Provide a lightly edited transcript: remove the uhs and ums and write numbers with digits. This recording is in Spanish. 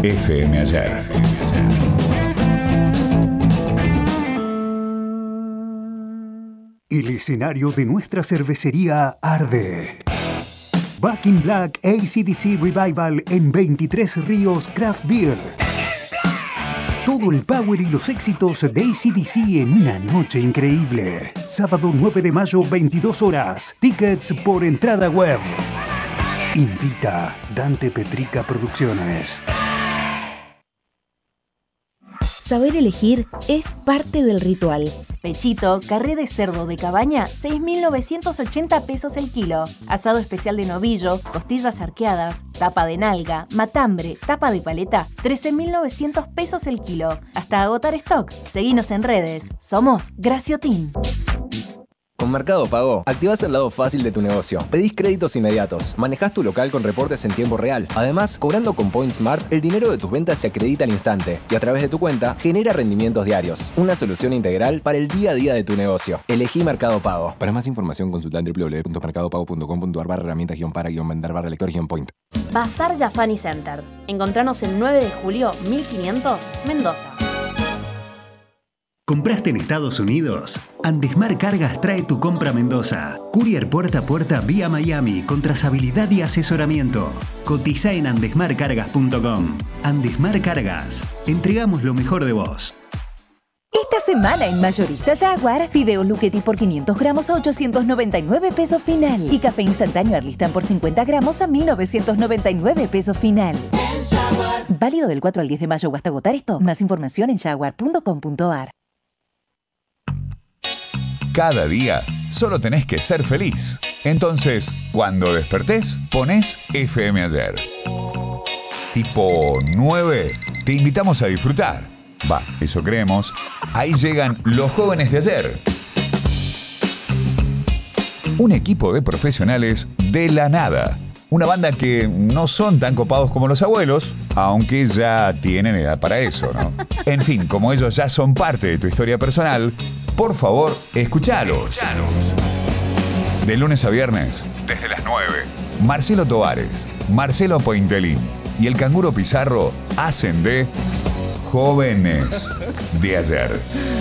FM Ayer. El escenario de nuestra cervecería arde. Back in Black AC/DC Revival en 23 Ríos Craft Beer. Todo el power y los éxitos de AC/DC en una noche increíble. Sábado 9 de mayo, 22 horas. Tickets por entrada web. Invita Dante Petrica Producciones. Saber elegir es parte del ritual. Pechito, carré de cerdo de cabaña, 6.980 pesos el kilo. Asado especial de novillo, costillas arqueadas, tapa de nalga, matambre, tapa de paleta, 13.900 pesos el kilo. Hasta agotar stock. Seguinos en redes. Somos Graciotin. Con Mercado Pago, activás el lado fácil de tu negocio. Pedís créditos inmediatos, manejás tu local con reportes en tiempo real. Además, cobrando con Point Smart, el dinero de tus ventas se acredita al instante y a través de tu cuenta genera rendimientos diarios. Una solución integral para el día a día de tu negocio. Elegí Mercado Pago. Para más información, consulta en www.mercadopago.com.ar/herramientas-vender-lector-point. Bazar Jafani Center. Encontranos el 9 de julio 1500, Mendoza. ¿Compraste en Estados Unidos? Andesmar Cargas trae tu compra a Mendoza. Courier puerta a puerta vía Miami con trazabilidad y asesoramiento. Cotiza en andesmarcargas.com. Andesmar Cargas. Entregamos lo mejor de vos. Esta semana en Mayorista Jaguar, fideos Luchetti por 500 gramos a 899 pesos final. Y café instantáneo Arlistan por 50 gramos a 1999 pesos final. Válido del 4 al 10 de mayo o hasta agotar esto. Más información en jaguar.com.ar. Cada día solo tenés que ser feliz. Entonces, cuando despertés, ponés FM Ayer. Tipo 9, te invitamos a disfrutar. Va, eso creemos. Ahí llegan los jóvenes de ayer. Un equipo de profesionales de la nada. Una banda que no son tan copados como los abuelos, aunque ya tienen edad para eso, ¿no? En fin, como ellos ya son parte de tu historia personal, por favor, escuchalos. De lunes a viernes, desde las 9, Marcelo Tovares, Marcelo Pointelín y el Canguro Pizarro hacen de Jóvenes de Ayer.